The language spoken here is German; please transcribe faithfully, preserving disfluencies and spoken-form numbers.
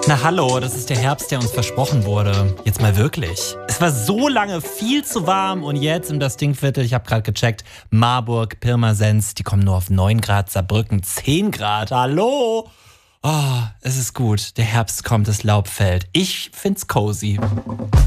Na hallo, das ist der Herbst, der uns versprochen wurde. Jetzt mal wirklich. Es war so lange viel zu warm und jetzt im das Dingviertel, ich habe gerade gecheckt, Marburg, Pirmasens, die kommen nur auf neun Grad, Saarbrücken zehn Grad. Hallo? Oh, es ist gut. Der Herbst kommt, das Laub fällt. Ich find's cozy.